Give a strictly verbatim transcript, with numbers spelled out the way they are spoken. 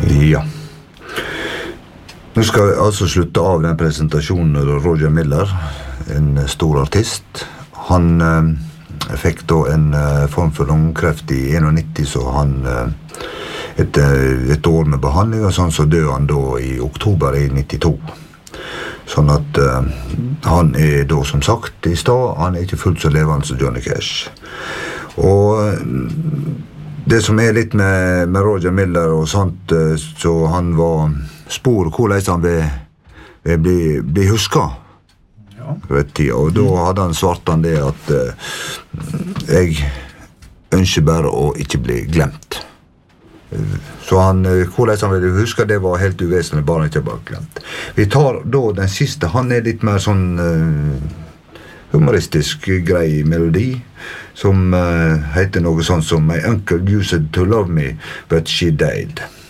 Ja. Nå skal vi altså slutte av den presentasjonen av Roger Miller, en stor artist. Han eh, fikk da en eh, form for lungkreft i nittien, så han eh, etter et år med behandling og sånn, så døde han da i oktober i nittito. Sånn at eh, han er da, som sagt i stad, han er ikke fullt så levende som Johnny Cash. Og det som er litt med, med Roger Miller og sånt, eh, så han var spor hvordan han vil, vil bli, bli husket. Ja. Og da hadde han svart han det at uh, jeg ønsker bare å ikke bli glemt. Uh, så han, uh, hvordan han ville huske, det var helt uvesentlig, bare ikke bare glemt. Vi tar da den siste, han er litt mer sånn uh, humoristisk grei melodi, som uh, heter noe sånt som My uncle used to love me, but she died.